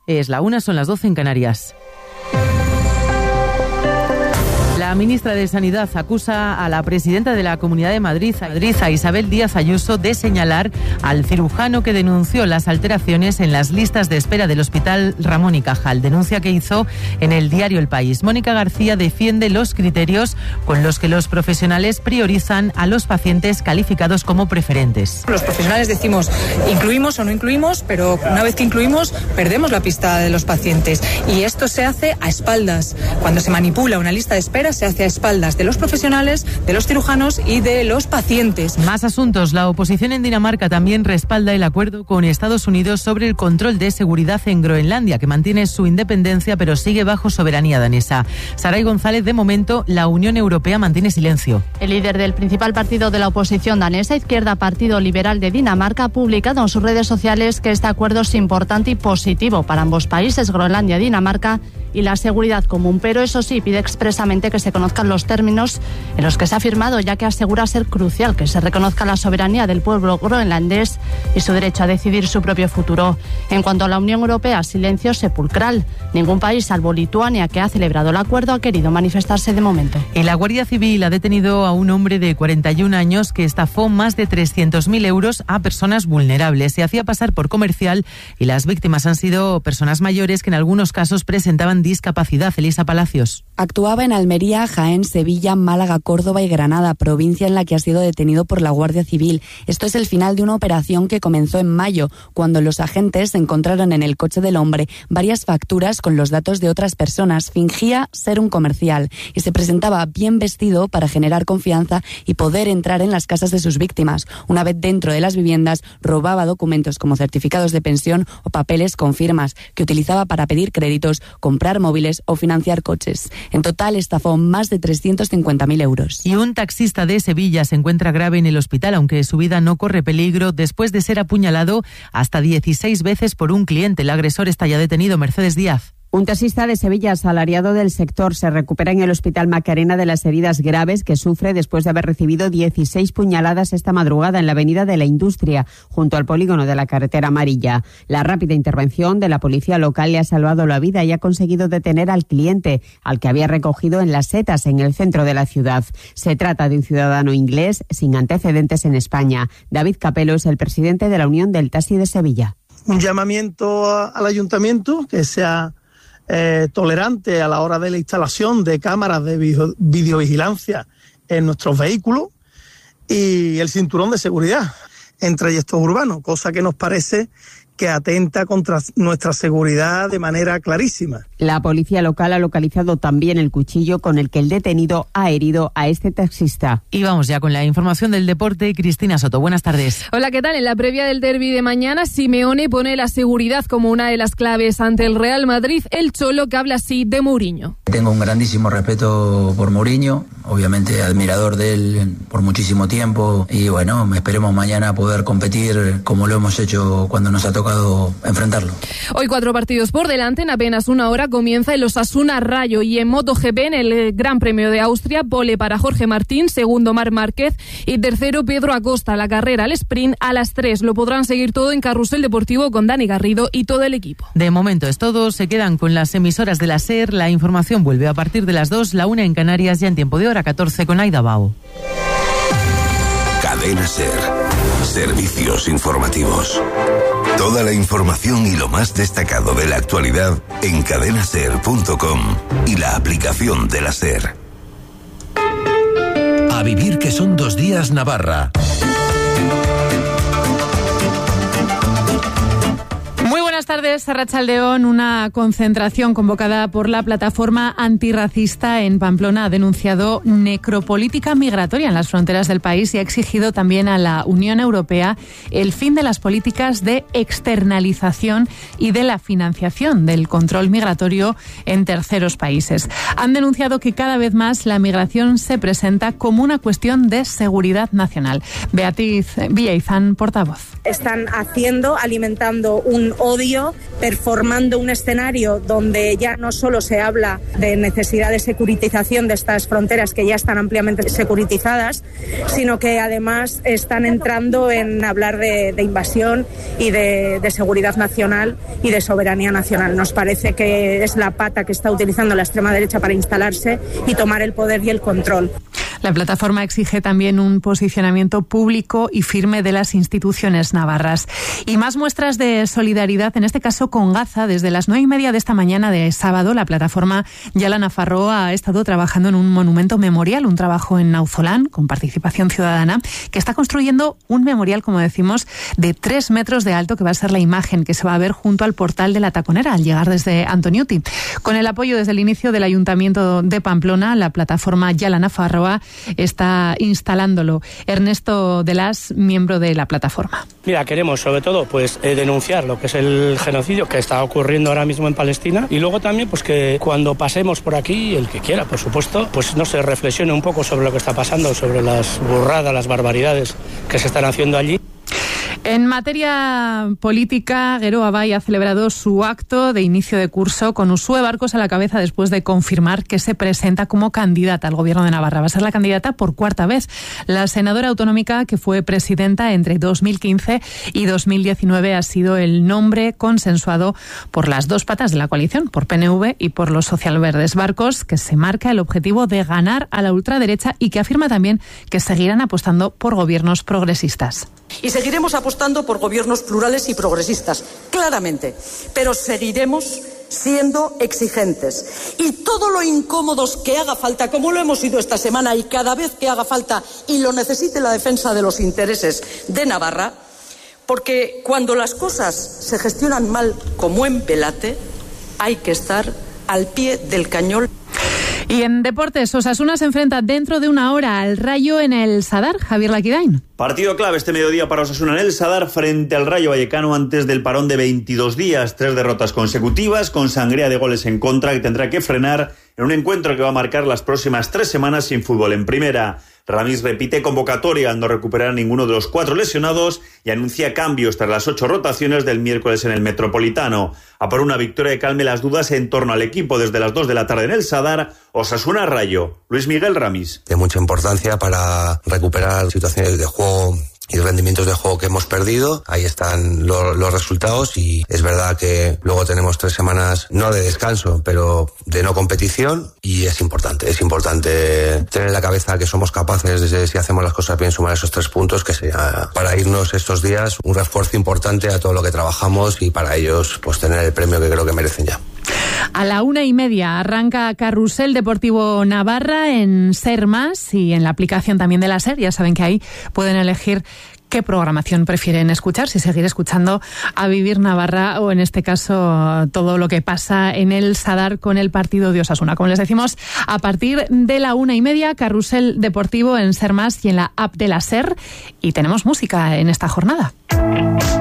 Es la 1, son las 12 en Canarias. La ministra de Sanidad acusa a la presidenta de la Comunidad de Madrid, a Isabel Díaz Ayuso, de señalar al cirujano que denunció las alteraciones en las listas de espera del Hospital Ramón y Cajal. Denuncia que hizo en el diario El País. Mónica García defiende los criterios con los que los profesionales priorizan a los pacientes calificados como preferentes. Los profesionales decimos incluimos o no incluimos, pero una vez que incluimos perdemos la pista de los pacientes. Y esto se hace a espaldas. Cuando se manipula una lista de espera, se hace a espaldas de los profesionales, de los cirujanos y de los pacientes. Más asuntos. La oposición en Dinamarca también respalda el acuerdo con Estados Unidos sobre el control de seguridad en Groenlandia, que mantiene su independencia pero sigue bajo soberanía danesa. Saray González, de momento, la Unión Europea mantiene silencio. El líder del principal partido de la oposición danesa, Izquierda Partido Liberal de Dinamarca, ha publicado en sus redes sociales que este acuerdo es importante y positivo para ambos países, Groenlandia y Dinamarca, y la seguridad común, pero eso sí, pide expresamente que se conozcan los términos en los que se ha firmado, ya que asegura ser crucial que se reconozca la soberanía del pueblo groenlandés y su derecho a decidir su propio futuro. En cuanto a la Unión Europea, silencio sepulcral. Ningún país, salvo Lituania, que ha celebrado el acuerdo, ha querido manifestarse de momento. Y la Guardia Civil ha detenido a un hombre de 41 años que estafó más de 300.000 euros a personas vulnerables. Se hacía pasar por comercial y las víctimas han sido personas mayores que en algunos casos presentaban discapacidad. Elisa Palacios. Actuaba en Almería, Jaén, Sevilla, Málaga, Córdoba y Granada, provincia en la que ha sido detenido por la Guardia Civil. Esto es el final de una operación que comenzó en mayo, cuando los agentes encontraron en el coche del hombre varias facturas con los datos de otras personas. Fingía ser un comercial y se presentaba bien vestido para generar confianza y poder entrar en las casas de sus víctimas. Una vez dentro de las viviendas, robaba documentos como certificados de pensión o papeles con firmas que utilizaba para pedir créditos, comprar móviles o financiar coches. En total estafó más de 350.000 euros. Y un taxista de Sevilla se encuentra grave en el hospital, aunque su vida no corre peligro, después de ser apuñalado hasta 16 veces por un cliente. El agresor está ya detenido. Mercedes Díaz. Un taxista de Sevilla, asalariado del sector, se recupera en el Hospital Macarena de las heridas graves que sufre después de haber recibido 16 puñaladas esta madrugada en la Avenida de la Industria, junto al polígono de la carretera amarilla. La rápida intervención de la policía local le ha salvado la vida y ha conseguido detener al cliente, al que había recogido en Las Setas, en el centro de la ciudad. Se trata de un ciudadano inglés sin antecedentes en España. David Capello es el presidente de la Unión del Taxi de Sevilla. Un llamamiento al ayuntamiento que sea tolerante a la hora de la instalación de cámaras de videovigilancia en nuestros vehículos y el cinturón de seguridad en trayectos urbanos, cosa que nos parece que atenta contra nuestra seguridad de manera clarísima. La policía local ha localizado también el cuchillo con el que el detenido ha herido a este taxista. Y vamos ya con la información del deporte. Cristina Soto, buenas tardes. Hola, ¿qué tal? En la previa del derbi de mañana, Simeone pone la seguridad como una de las claves ante el Real Madrid. El Cholo, que habla así de Mourinho. Tengo un grandísimo respeto por Mourinho, obviamente admirador de él por muchísimo tiempo y bueno, esperemos mañana poder competir como lo hemos hecho cuando nos ha tocado enfrentarlo. Hoy 4 partidos por delante, en apenas una hora comienza el Osasuna Rayo y en MotoGP, en el Gran Premio de Austria, pole para Jorge Martín, segundo Marc Márquez y tercero Pedro Acosta. La carrera al sprint a las 3. Lo podrán seguir todo en Carrusel Deportivo con Dani Garrido y todo el equipo. De momento es todo, se quedan con las emisoras de la SER. La información vuelve a partir de las 2, la 1 en Canarias, ya en tiempo de hora 14 con Aida Bao. Cadena SER. Servicios informativos. Toda la información y lo más destacado de la actualidad en cadenaser.com y la aplicación de la SER. A vivir que son 2 días Navarra. Muy buenas tardes, Arratsaldeón. Una concentración convocada por la plataforma antirracista en Pamplona ha denunciado necropolítica migratoria en las fronteras del país y ha exigido también a la Unión Europea el fin de las políticas de externalización y de la financiación del control migratorio en terceros países. Han denunciado que cada vez más la migración se presenta como una cuestión de seguridad nacional. Beatriz Villaizán, portavoz. Están alimentando un odio año, performando un escenario donde ya no solo se habla de necesidad de securitización de estas fronteras que ya están ampliamente securitizadas, sino que además están entrando en hablar de invasión y de seguridad nacional y de soberanía nacional. Nos parece que es la pata que está utilizando la extrema derecha para instalarse y tomar el poder y el control. La plataforma exige también un posicionamiento público y firme de las instituciones navarras. Y más muestras de solidaridad, en este caso con Gaza. Desde las 9:30 de esta mañana de sábado, la plataforma Yala Nafarroa ha estado trabajando en un monumento memorial, un trabajo en Nauzolán, con participación ciudadana, que está construyendo un memorial, como decimos, de 3 metros de alto, que va a ser la imagen que se va a ver junto al portal de la Taconera, al llegar desde Antoniuti. Con el apoyo desde el inicio del Ayuntamiento de Pamplona, la plataforma Yala Nafarroa está instalándolo. Ernesto de Las, miembro de la plataforma. Mira, queremos sobre todo denunciar lo que es el genocidio que está ocurriendo ahora mismo en Palestina, y luego también que cuando pasemos por aquí, el que quiera, por supuesto, no se reflexione un poco sobre lo que está pasando, sobre las burradas, las barbaridades que se están haciendo allí. En materia política, Gero Abay ha celebrado su acto de inicio de curso con Uxue Barkos a la cabeza, después de confirmar que se presenta como candidata al Gobierno de Navarra. Va a ser la candidata por 4ª vez. La senadora autonómica, que fue presidenta entre 2015 y 2019, ha sido el nombre consensuado por las dos patas de la coalición, por PNV y por los socialverdes. Barkos, que se marca el objetivo de ganar a la ultraderecha y que afirma también que seguirán apostando por gobiernos progresistas. Y seguiremos apostando por gobiernos plurales y progresistas, claramente, pero seguiremos siendo exigentes. Y todo lo incómodos que haga falta, como lo hemos sido esta semana, y cada vez que haga falta y lo necesite la defensa de los intereses de Navarra, porque cuando las cosas se gestionan mal, como en Belate, hay que estar al pie del cañón. Y en deportes, Osasuna se enfrenta dentro de una hora al Rayo en el Sadar. Javier Laquidain. Partido clave este mediodía para Osasuna en el Sadar frente al Rayo Vallecano antes del parón de 22 días. 3 derrotas consecutivas con sangría de goles en contra que tendrá que frenar en un encuentro que va a marcar las próximas 3 semanas sin fútbol en primera. Ramis repite convocatoria al no recuperar a ninguno de los 4 lesionados y anuncia cambios tras las 8 rotaciones del miércoles en el Metropolitano. A por una victoria que calme las dudas en torno al equipo desde las 2 de la tarde en el Sadar. Osasuna Rayo. Luis Miguel Ramis. De mucha importancia para recuperar situaciones de juego y rendimientos de juego que hemos perdido. Ahí están los resultados, y es verdad que luego tenemos 3 semanas no de descanso, pero de no competición, y es importante tener en la cabeza que somos capaces de, si hacemos las cosas bien, sumar esos 3 puntos, que sea para irnos estos días un refuerzo importante a todo lo que trabajamos, y para ellos tener el premio que creo que merecen ya. A la 1:30 arranca Carrusel Deportivo Navarra en Ser Más y en la aplicación también de la SER. Ya saben que ahí pueden elegir qué programación prefieren escuchar, si seguir escuchando a Vivir Navarra o, en este caso, todo lo que pasa en el Sadar con el partido de Osasuna. Como les decimos, a partir de la 1:30, Carrusel Deportivo en Ser Más y en la app de la SER. Y tenemos música en esta jornada.